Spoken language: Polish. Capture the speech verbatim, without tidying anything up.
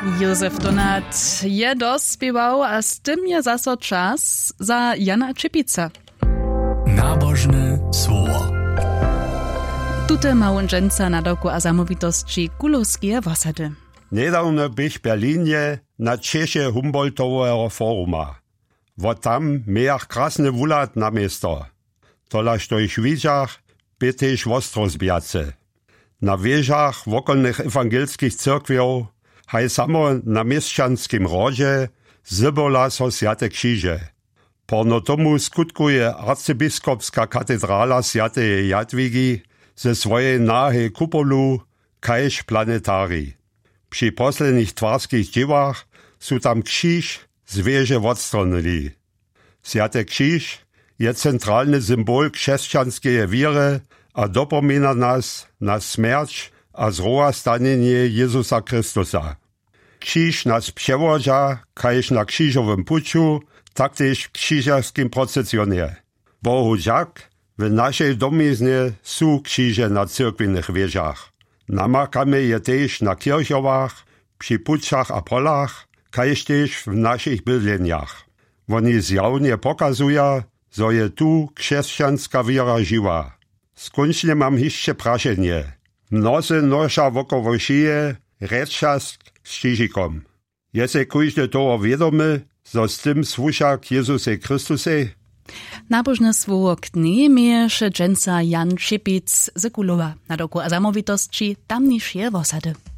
Józef Donat je dospiewał, a z tym je zaso czas za Jana Czepica. Nabożne słowo. Tute małżeństwa na doku a zamówitości kulowskie wasady. Niedawno bych w Berlinie na Czesie Humboldtowego foruma. Wo tam miach krasny wulat na miesto. Tolaż to ich widziach, bytyż wostrozbiace. Na wieżach wokolnych ewangelskich cyrkwiów, haj samo na mieszczanskim rodzie, zybola so Święte Krzyże. Porno tomu skutkuje arcybiskopska katedrala Świętej Jadwigi ze swojej nahe kupolu kajż planetarii. Przy poslednych twarskich dziełach su tam krzyż z wieży odstronili. Święty Krzyż je centralny symbol chrześcijańskiej wiary a dopomina nas na śmierć a zrołastanienie Jezusa Chrystusa. Krzyż nas przewodza, kajż na krzyżowym puciu, tak też w krzyżarskim procesjonie. Bohu dziak, w naszej domiznie są krzyże na cyrkwinych wieżach. Namakamy je też na kirchowach, przy puczach a polach, kajż też w naszych bydleniach. Oni zjawnie pokazują, że je tu chrześcijańska wiara żywa. Skończnie mam jeszcze praszenie. Mnozy nosza wokoło szyje, reczask z krzyżykom. Jest każdy toho wiadomy, że z tym słucha k Jezuse Chrystuse? Nabożne słowo knie miejesze dżęca Jan Czepic z Kulowa na doku a zamówitości tamniejsze wasady.